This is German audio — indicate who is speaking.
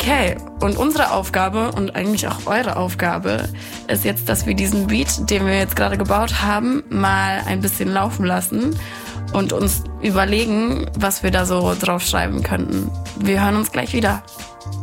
Speaker 1: Okay, und unsere Aufgabe und eigentlich auch eure Aufgabe ist jetzt, dass wir diesen Beat, den wir jetzt gerade gebaut haben, mal ein bisschen laufen lassen und uns überlegen, was wir da so drauf schreiben könnten. Wir hören uns gleich wieder.